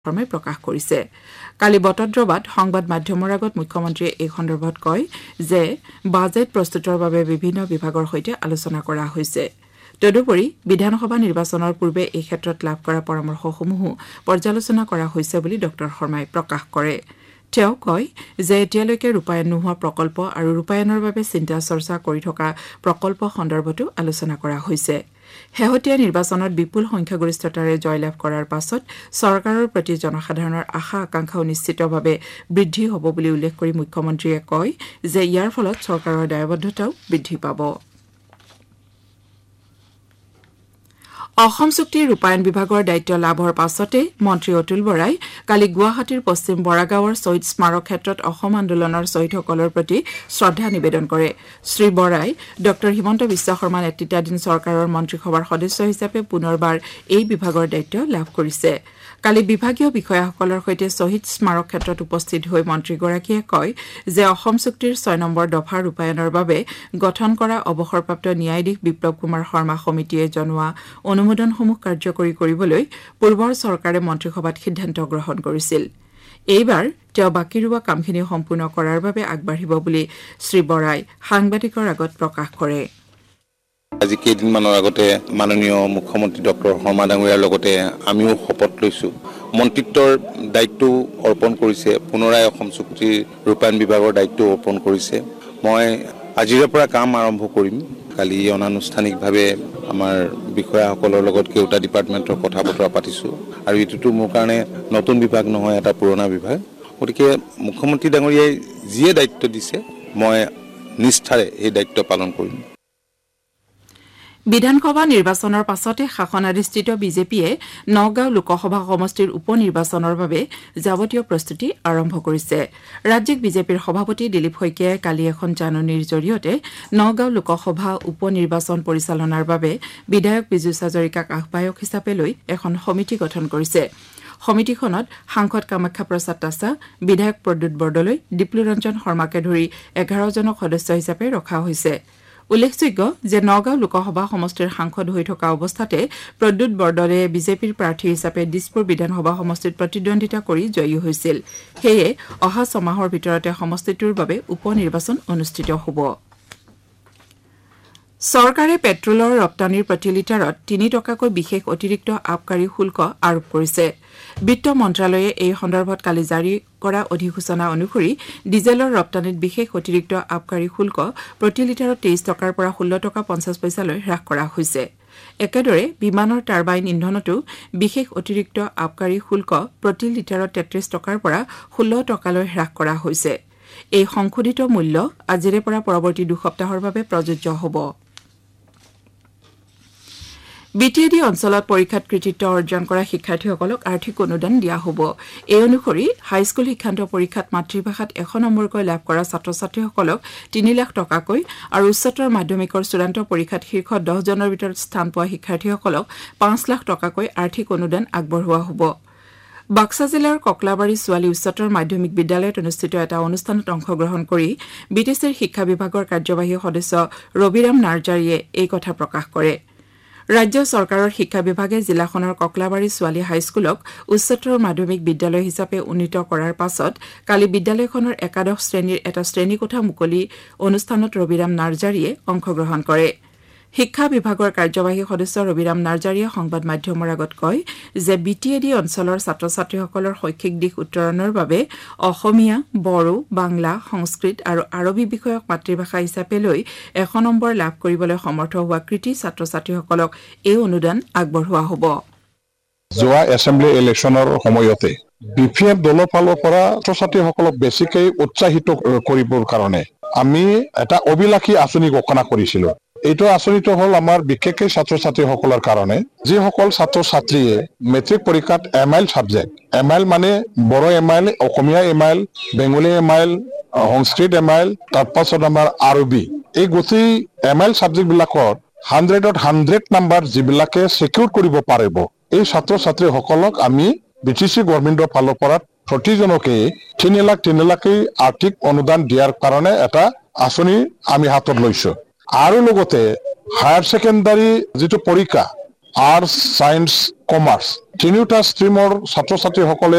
শৰ্মাই প্ৰকাশ কৰিছে। কালি বটদ্ৰৱাত সংবাদ মাধ্যমৰ আগত মুখ্যমন্ত্ৰীয়ে এই সন্দৰ্ভত কয় যে বাজেট প্ৰস্তুতৰ বাবে বিভিন্ন বিভাগৰ সৈতে আলোচনা কৰা হৈছে। তদুপৰি বিধানসভা নিৰ্বাচনৰ পূৰ্বে এই ক্ষেত্ৰত লাভ কৰা পৰামৰ্শসমূহো পৰ্যালোচনা কৰা হৈছে বুলি ড শৰ্মাই প্ৰকাশ কৰে। তেওঁ কয় যে এতিয়ালৈকে ৰূপায়ণ নোহোৱা প্ৰকল্প আৰু ৰূপায়ণৰ বাবে চিন্তা চৰ্চা কৰি থকা প্ৰকল্প সন্দৰ্ভতো আলোচনা কৰা হৈছে। শেহতীয়া নিৰ্বাচনত বিপুল সংখ্যাগৰিষ্ঠতাৰে জয়লাভ কৰাৰ পাছত চৰকাৰৰ প্ৰতি জনসাধাৰণৰ আশা আকাংক্ষাও নিশ্চিতভাৱে বৃদ্ধি হ'ব বুলি উল্লেখ কৰি মুখ্যমন্ত্ৰীয়ে কয় যে ইয়াৰ ফলত চৰকাৰৰ দায়বদ্ধতাও বৃদ্ধি পাব। অসম চুক্তিৰ ৰূপায়ণ বিভাগৰ দায়িত্ব লাভৰ পাছতে মন্ত্ৰী অতুল বৰাই কালি গুৱাহাটীৰ পশ্চিম বৰাগাঁৱৰ শ্বহীদ স্মাৰক ক্ষেত্ৰত অসম আন্দোলনৰ শ্বহীদসকলৰ প্ৰতি শ্ৰদ্ধা নিবেদন কৰে। শ্ৰী বৰাই ড হিমন্ত বিশ্ব শৰ্মা নেতৃত্বাধীন চৰকাৰৰ মন্ত্ৰীসভাৰ সদস্য হিচাপে পুনৰবাৰ এই বিভাগৰ দায়িত্ব লাভ কৰিছে। কালি বিভাগীয় বিষয়াসকলৰ সৈতে শ্বহীদ স্মাৰক ক্ষেত্ৰত উপস্থিত হৈ মন্ত্ৰীগৰাকীয়ে কয় যে অসম চুক্তিৰ ৬ নম্বৰ দফা ৰূপায়ণৰ বাবে গঠন কৰা অৱসৰপ্ৰাপ্ত ন্যায়াধীশ বিপ্লৱ কুমাৰ শৰ্মা সমিতিয়ে জনোৱা অনুমোদনসমূহ কাৰ্যকৰী কৰিবলৈ পূৰ্বৰ চৰকাৰে মন্ত্ৰীসভাত সিদ্ধান্ত গ্ৰহণ কৰিছিল। এইবাৰ তেওঁ বাকী ৰোৱা কামখিনি সম্পূৰ্ণ কৰাৰ বাবে আগবাঢ়িব বুলি শ্ৰী বৰাই সাংবাদিকৰ আগত প্ৰকাশ কৰে। আজি কেইদিনমানৰ আগতে মাননীয় মুখ্যমন্ত্ৰী ড শৰ্মা ডাঙৰীয়াৰ লগতে আমিও শপত লৈছোঁ। মন্ত্ৰিত্বৰ দায়িত্ব অৰ্পণ কৰিছে, পুনৰাই অসম চুক্তিৰ ৰূপায়ণ বিভাগৰ দায়িত্ব অৰ্পণ কৰিছে। মই আজিৰে পৰা কাম আৰম্ভ কৰিম। কালি অনানুষ্ঠানিকভাৱে আমাৰ বিষয়াসকলৰ লগত কেইটা ডিপাৰ্টমেণ্টৰ কথা বতৰা পাতিছোঁ আৰু এইটোতো মোৰ কাৰণে নতুন বিভাগ নহয়, এটা পুৰণা বিভাগ। গতিকে মুখ্যমন্ত্ৰী ডাঙৰীয়াই যিয়ে দায়িত্ব দিছে মই নিষ্ঠাৰে এই দায়িত্ব পালন কৰিম। বিধানসভা নিৰ্বাচনৰ পাছতে শাসনাধিষ্ঠিত বিজেপিয়ে নগাঁও লোকসভা সমষ্টিৰ উপ নিৰ্বাচনৰ বাবে যাৱতীয় প্ৰস্তুতি আৰম্ভ কৰিছে। ৰাজ্যিক বিজেপিৰ সভাপতি দিলীপ শইকীয়াই কালি এখন জাননীৰ জৰিয়তে নগাঁও লোকসভা উপ নিৰ্বাচন পৰিচালনাৰ বাবে বিধায়ক পীযুষ হাজৰিকাক আহ্বায়ক হিচাপে লৈ এখন সমিতি গঠন কৰিছে। সমিতিখনত সাংসদ কামাখ্যা প্ৰসাদ তাছা, বিধায়ক প্ৰদ্যুৎ বৰদলৈ, দীপ্লুৰঞ্জন শৰ্মাকে ধৰি 11জনক সদস্য হিচাপে ৰখা হৈছে। উল্লেখযোগ্য যে নগাঁও লোকসভা সমষ্টিৰ সাংসদ হৈ থকা অৱস্থাতে প্ৰদ্যুৎ বৰদলৈয়ে বিজেপিৰ প্ৰাৰ্থী হিচাপে দিছপুৰ বিধানসভা সমষ্টিত প্ৰতিদ্বন্দ্বিতা কৰি জয়ী হৈছিল। সেয়ে অহা 6 মাহৰ ভিতৰতে সমষ্টিটোৰ বাবে উপ নিৰ্বাচন অনুষ্ঠিত হ'ব। চৰকাৰে পেট্ৰলৰ ৰপ্তানিৰ প্ৰতি লিটাৰত 3 টকাকৈ বিশেষ অতিৰিক্ত আবকাৰী শুল্ক আৰোপ কৰিছে। বিত্ত মন্ত্ৰালয়ে এই সন্দৰ্ভত কালি জাৰি কৰা অধিসূচনা অনুসৰি ডিজেলৰ ৰপ্তানিত বিশেষ অতিৰিক্ত আবকাৰী শুল্ক প্ৰতি লিটাৰত 23 টকাৰ পৰা 16 টকা 50 পইচালৈ হ্ৰাস কৰা হৈছে। একেদৰে বিমানৰ টাৰ্বাইন ইন্ধনতো বিশেষ অতিৰিক্ত আবকাৰী শুল্ক প্ৰতি লিটাৰত 33 টকাৰ পৰা 16 টকালৈ হ্ৰাস কৰা হৈছে। এই সংশোধিত মূল্য আজিৰে পৰা পৰৱৰ্তী 2 সপ্তাহৰ বাবে প্ৰযোজ্য হ'ব। বিটিএডি অঞ্চলত পৰীক্ষাত কৃতিত্ব অৰ্জন কৰা শিক্ষাৰ্থীসকলক আৰ্থিক অনুদান দিয়া হ'ব। এই অনুসৰি হাইস্কুল শিক্ষান্ত পৰীক্ষাত মাতৃভাষাত 100 নম্বৰকৈ লাভ কৰা ছাত্ৰ ছাত্ৰীসকলক 3 লাখ টকাকৈ আৰু উচ্চতৰ মাধ্যমিকৰ চূড়ান্ত পৰীক্ষাত শীৰ্ষ 10 জনৰ ভিতৰত স্থান পোৱা শিক্ষাৰ্থীসকলক 5 লাখ টকাকৈ আৰ্থিক অনুদান আগবঢ়োৱা হ'ব। বাক্সা জিলাৰ ককলাবাৰী ছোৱালী উচ্চতৰ মাধ্যমিক বিদ্যালয়ত অনুষ্ঠিত এটা অনুষ্ঠানত অংশগ্ৰহণ কৰি বিটিচিৰ শিক্ষা বিভাগৰ কাৰ্যবাহী সদস্য ৰবিৰাম নাৰ্জাৰীয়ে এই কথা প্ৰকাশ কৰে। ৰাজ্য চৰকাৰৰ শিক্ষা বিভাগে জিলাখনৰ ককলাবাৰী ছোৱালী হাইস্কুলক উচ্চতৰ মাধ্যমিক বিদ্যালয় হিচাপে উন্নীত কৰাৰ পাছত কালি বিদ্যালয়খনৰ একাদশ শ্ৰেণীৰ এটা শ্ৰেণীকোঠা মুকলি অনুষ্ঠানত ৰবিৰাম নাৰ্জাৰীয়ে অংশগ্ৰহণ কৰে। শিক্ষা বিভাগৰ কাৰ্যবাহী সদস্য ৰবিৰাম নাৰ্জাৰীয়ে সংবাদ মাধ্যমৰ আগত কয় যে বিটিএডি অঞ্চলৰ ছাত্ৰ ছাত্ৰীসকলৰ শৈক্ষিক দিশ উত্তৰণৰ বাবে অসমীয়া, বড়ো, বাংলা, সংস্কৃত আৰু আৰবী বিষয়ক মাতৃভাষা হিচাপে লৈ 100 নম্বৰ লাভ কৰিবলৈ সমৰ্থ হোৱা কৃতি ছাত্ৰ ছাত্ৰীসকলক এই অনুদান আগবঢ়োৱা হ'ব। যোৱা এছেম্বলি ইলেকশ্যনৰ সময়তে বিপিএফ দলৰ ফালৰ পৰা ছাত্ৰ ছাত্ৰীসকলক বেছিকৈ উৎসাহিত কৰিবৰ কাৰণে আমি এটা অভিলাষী আঁচনি ঘোষণা কৰিছিলোঁ। এইটো আঁচনিটো হ'ল আমাৰ বিশেষকৈ ছাত্ৰ ছাত্ৰীসকলৰ কাৰণে, যিসকল ছাত্ৰ ছাত্ৰীয়ে মেট্ৰিক পৰীক্ষাত এমআইল ছাবজেক্ট, এমআইল মানে বড়ো এমআইল, অসমীয়া এমআইল, বেংগলী এমআইল, সংস্কৃত এমআইল, তাৰপাছত আমাৰ আৰবী, এই গোটেই এমআইল ছাবজেক্টবিলাকত 100ত 100 নাম্বাৰ যিবিলাকে ছিকিউৰ কৰিব পাৰিব, এই ছাত্ৰ ছাত্ৰীসকলক আমি বিটিচি গভৰ্ণমেণ্টৰ ফালৰ পৰা প্ৰতিজনকে 3 লাখকৈ আৰ্থিক অনুদান দিয়াৰ কাৰণে এটা আঁচনি আমি হাতত লৈছোঁ। আৰু লগতে হায়াৰ ছেকেণ্ডাৰী যিটো পৰীক্ষা আৰ্টছ, ছায়েন্স, কমাৰ্চ, 3টা ষ্ট্ৰীমৰ ছাত্ৰ ছাত্ৰীসকলে